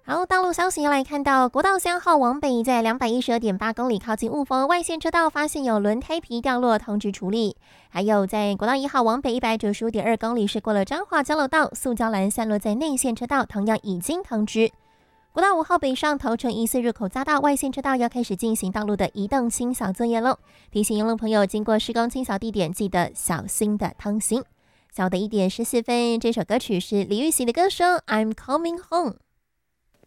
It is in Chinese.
好，道路消息要来看到国道3号往北，在212.8公里靠近雾峰外线车道发现有轮胎皮掉落，通知处理。还有在国道1号往北195.2公里是过了彰化交流道，塑胶篮散落在内线车道，同样已经通知。国道5号北上头城疑似入口匝道外线车道要开始进行道路的移动清扫作业喽，提醒沿路朋友经过施工清扫地点，记得小心的通行。下午的1点14分，这首歌曲是李玉玺的歌声《I'm Coming Home》。